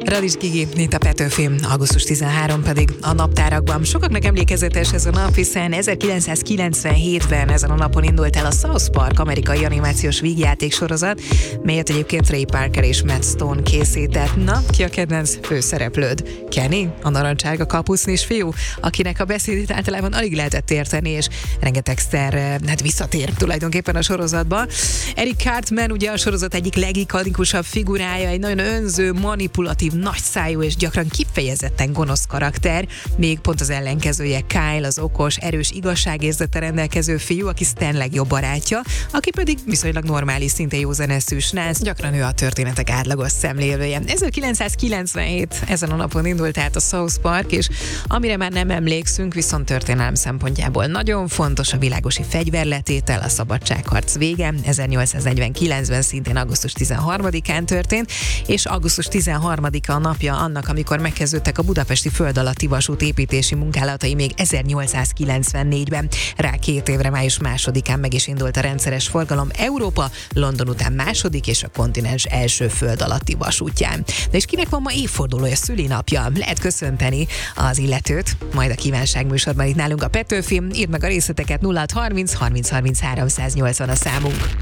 Radics Gigi, itt a Petőfi, augusztus 13 pedig a naptárakban. Sokaknak emlékezetes ez a nap, hiszen 1997-ben ezen a napon indult el a South Park amerikai animációs vígjáték sorozat, melyet egyébként Trey Parker és Matt Stone készített. Na, ki a kedvenc főszereplőd? Kenny, a narancsárga kapucnis fiú, akinek a beszédét általában alig lehetett érteni, és rengetegszer visszatér tulajdonképpen a sorozatba. Eric Cartman ugye a sorozat egyik legikonikusabb figurája, egy nagyon önző, manipulatív, nagyszájú és gyakran kifejezetten gonosz karakter, még pont az ellenkezője Kyle, az okos, erős igazságérzettel rendelkező fiú, aki Stan legjobb barátja, aki pedig viszonylag normális, szinte józaneszű srác, gyakran ő a történetek átlagos szemlélője. 1997 ezen a napon indult át a South Park, és amire már nem emlékszünk, viszont történelem szempontjából nagyon fontos, a világosi fegyverletétel, a szabadságharc vége. 1849-ben szintén augusztus 13-án történt, és augusztus 13-a a napja annak, amikor megkezdődtek a budapesti föld alatti vasút építési munkálatai még 1894-ben. Rá 2 évre május 2-án meg is indult a rendszeres forgalom Európa, London után második és a kontinens első föld alatti vasútján. De és kinek van ma évfordulója, szülinapja? Lehet köszönteni az illetőt, majd a kívánság műsorban itt nálunk a Petőfi. Írd meg a részleteket, 0630 30 30 380 a számunk.